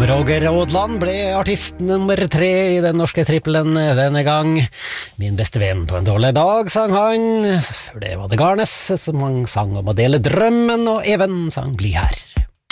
Roger Aadland ble artist nummer 3 i den norske trippelen denne gang. Min beste venn på en dårlig dag, sang han. For det var det Garnes som han sang om å dele drømmen, og Even sang Bli her.